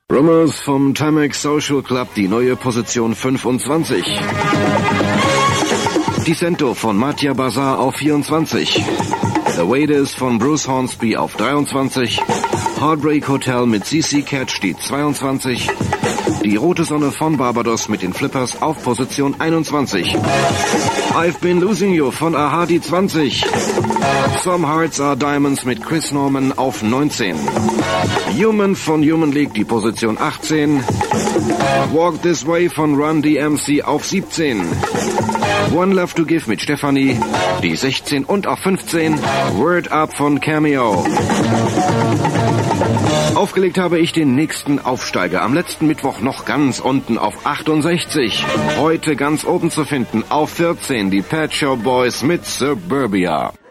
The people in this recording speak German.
Rumors vom Timex Social Club, die neue Position 25. Dissento von Mattia Bazar auf 24. The Waiters von Bruce Hornsby auf 23. Heartbreak Hotel mit CC Cat steht 22. Die Rote Sonne von Barbados mit den Flippers auf Position 21. I've Been Losing You von Aha die 20. Some Hearts Are Diamonds mit Chris Norman auf 19. Human von Human League die Position 18. Walk This Way von Run DMC auf 17. One Love to Give mit Stefanie, die 16 und auf 15. Word Up von Cameo. Aufgelegt habe ich den nächsten Aufsteiger. Am letzten Mittwoch noch ganz unten auf 68. Heute ganz oben zu finden auf 14 die Pet Shop Boys mit Suburbia.